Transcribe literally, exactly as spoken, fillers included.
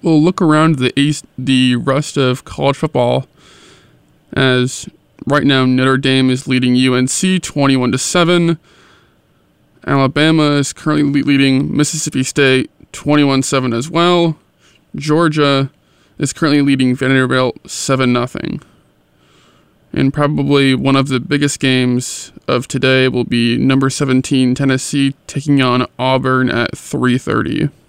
We'll look around the east, the rest of college football, as right now Notre Dame is leading U N C twenty-one to seven. Alabama is currently leading Mississippi State twenty-one seven as well. Georgia is currently leading Vanderbilt seven nothing. And probably one of the biggest games of today will be number seventeen Tennessee taking on Auburn at three thirty.